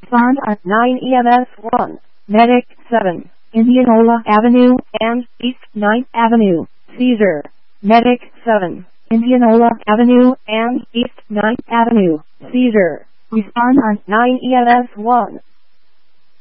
Respond on 9 EMS 1. Medic 7. Indianola Avenue and East 9th Avenue. Seizure. Medic 7. Indianola Avenue and East 9th Avenue. Seizure. Respond on 9 EMS 1.